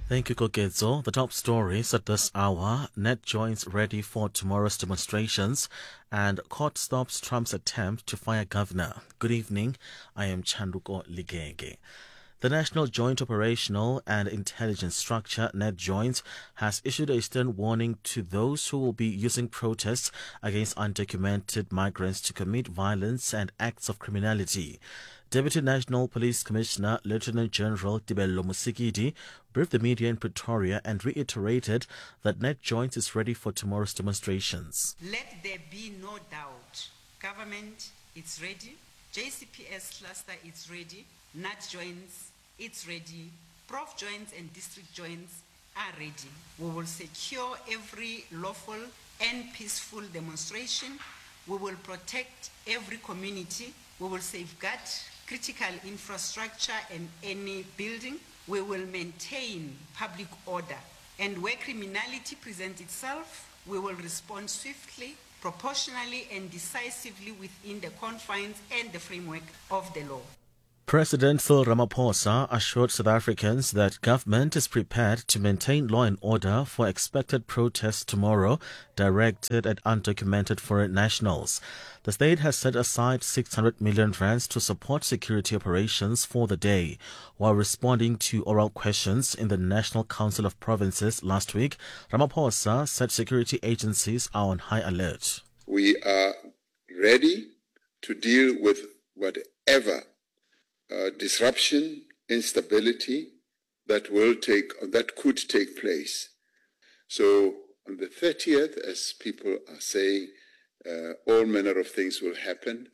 Thank you, Kogetso. The top stories at this hour: Net joins ready for tomorrow's demonstrations, and court stops Trump's attempt to fire governor. Good evening. I am Chanduko Ligege. The National Joint Operational and Intelligence Structure, NetJoint, has issued a stern warning to those who will be using protests against undocumented migrants to commit violence and acts of criminality. Deputy National Police Commissioner Lieutenant General Tibello Musikidi briefed the media in Pretoria and reiterated that NetJoint is ready for tomorrow's demonstrations. Let there be no doubt. Government, it's ready. JCPS cluster, it's ready. NAT joints, it's ready. Prof joints and district joints are ready. We will secure every lawful and peaceful demonstration. We will protect every community. We will safeguard critical infrastructure and any building. We will maintain public order. And where criminality presents itself, we will respond swiftly, proportionally and decisively within the confines and the framework of the law. President Cyril Ramaphosa assured South Africans that government is prepared to maintain law and order for expected protests tomorrow directed at undocumented foreign nationals. The state has set aside 600 million rands to support security operations for the day. While responding to oral questions in the National Council of Provinces last week, Ramaphosa said security agencies are on high alert. We are ready to deal with whatever disruption, instability that could take place. So on the 30th, as people are saying, all manner of things will happen.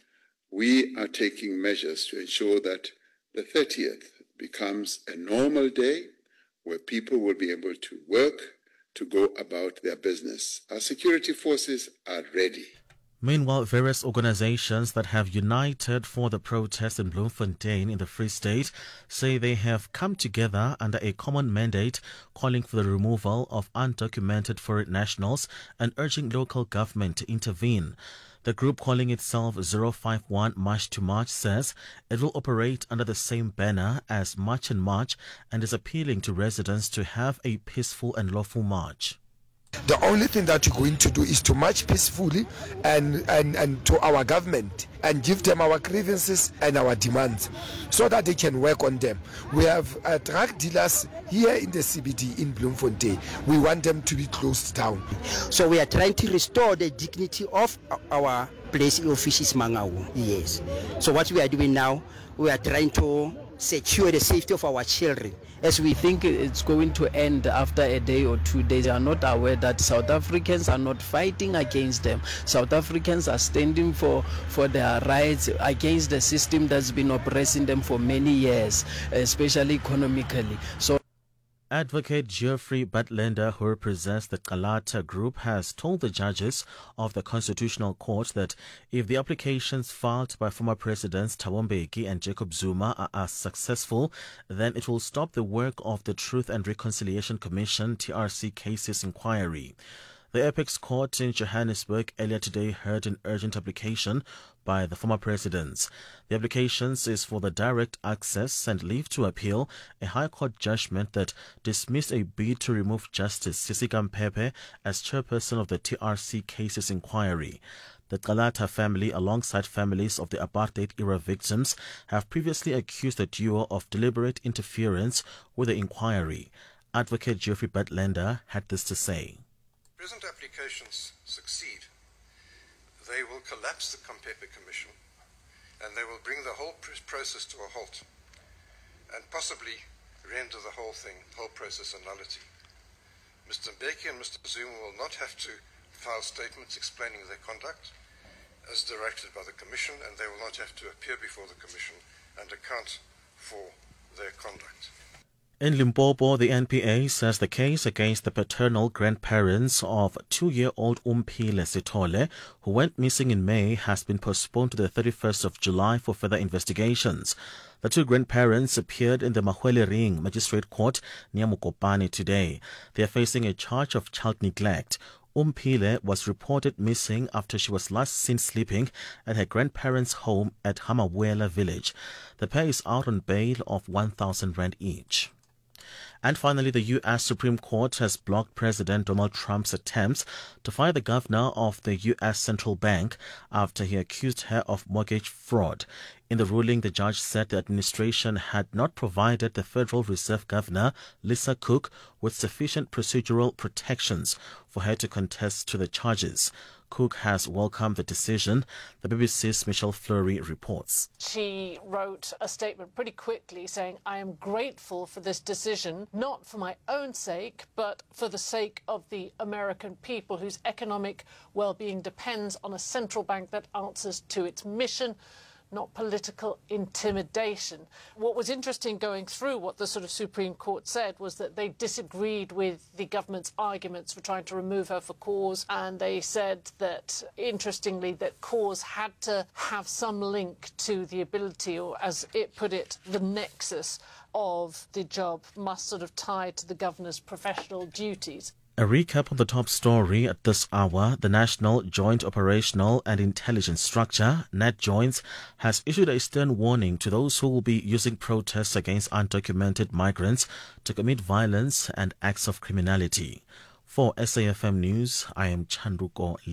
We are taking measures to ensure that the 30th becomes a normal day where people will be able to work, to go about their business. Our security forces are ready. Meanwhile, various organizations that have united for the protest in Bloemfontein in the Free State say they have come together under a common mandate calling for the removal of undocumented foreign nationals and urging local government to intervene. The group, calling itself 051 March to March, says it will operate under the same banner as March and March and is appealing to residents to have a peaceful and lawful march. The only thing that we're going to do is to march peacefully and to our government and give them our grievances and our demands so that they can work on them. We have drug dealers here in the CBD in Bloemfontein. We want them to be closed down. So we are trying to restore the dignity of our place in Offices Mangaung. Yes. So what we are doing now, we are trying to secure the safety of our children. As we think it's going to end after a day or 2 days, they are not aware that South Africans are not fighting against them. South Africans are standing for their rights against the system that's been oppressing them for many years, especially economically. So Advocate Geoffrey Butlander, who represents the Kalata Group, has told the judges of the Constitutional Court that if the applications filed by former Presidents Thabo Mbeki and Jacob Zuma are successful, then it will stop the work of the Truth and Reconciliation Commission TRC cases inquiry. The Apex Court in Johannesburg earlier today heard an urgent application by the former presidents. The applications is for the direct access and leave to appeal a High Court judgment that dismissed a bid to remove Justice Sisika Mpepe as chairperson of the TRC cases inquiry. The Kalata family, alongside families of the apartheid-era victims, have previously accused the duo of deliberate interference with the inquiry. Advocate Geoffrey Butlander had this to say. Present applications succeed, they will collapse the Mpepe Commission and they will bring the whole process to a halt and possibly render the whole process a nullity. Mr. Mbeki and Mr. Zuma will not have to file statements explaining their conduct as directed by the Commission, and they will not have to appear before the Commission and account for their conduct. In Limpopo, the NPA says the case against the paternal grandparents of 2-year-old Umphile Sithole, who went missing in May, has been postponed to the 31st of July for further investigations. The two grandparents appeared in the Mahwele Ring Magistrate Court near Mokopane today. They are facing a charge of child neglect. Umphile was reported missing after she was last seen sleeping at her grandparents' home at Hamabuela village. The pair is out on bail of 1,000 rand each. And finally, the U.S. Supreme Court has blocked President Donald Trump's attempts to fire the governor of the U.S. Central Bank after he accused her of mortgage fraud. In the ruling, the judge said the administration had not provided the Federal Reserve Governor, Lisa Cook, with sufficient procedural protections for her to contest to the charges. Cook has welcomed the decision. The BBC's Michelle Fleury reports. She wrote a statement pretty quickly saying, "I am grateful for this decision, not for my own sake, but for the sake of the American people whose economic well-being depends on a central bank that answers to its mission, not political intimidation." What was interesting going through what the sort of Supreme Court said was that they disagreed with the government's arguments for trying to remove her for cause, and they said that, interestingly, that cause had to have some link to the ability, or as it put it, the nexus of the job must sort of tie to the governor's professional duties. A recap of the top story at this hour. The National Joint Operational and Intelligence Structure, NatJoINS, has issued a stern warning to those who will be using protests against undocumented migrants to commit violence and acts of criminality. For SAFM News, I am Chanduko Lee.